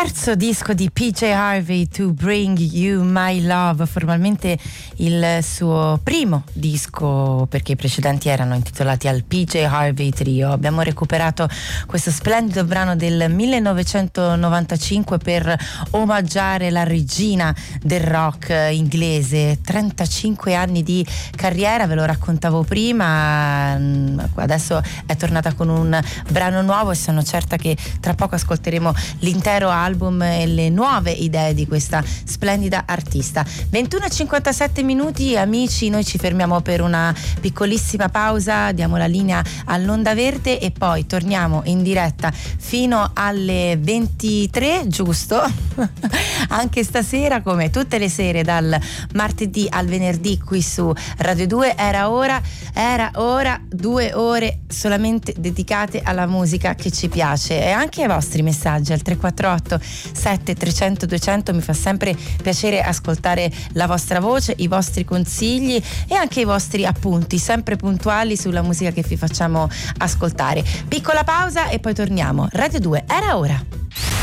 Terzo disco di PJ Harvey, To Bring You My Love, formalmente il suo primo disco, perché i precedenti erano intitolati al PJ Harvey Trio. Abbiamo recuperato questo splendido brano del 1995 per omaggiare la regina del rock inglese. 35 anni di carriera, ve lo raccontavo prima, adesso è tornata con un brano nuovo e sono certa che tra poco ascolteremo l'intero album e le nuove idee di questa splendida artista. 21:57 minuti, amici, noi ci fermiamo per una piccolissima pausa, diamo la linea all'Onda Verde e poi torniamo in diretta fino alle 23, giusto? Anche stasera, come tutte le sere dal martedì al venerdì qui su Radio 2. Era ora 2 ore solamente dedicate alla musica che ci piace e anche ai vostri messaggi al 348 7300 200. Mi fa sempre piacere ascoltare la vostra voce, i vostri consigli e anche i vostri appunti sempre puntuali sulla musica che vi facciamo ascoltare. Piccola pausa e poi torniamo. Radio 2, era ora.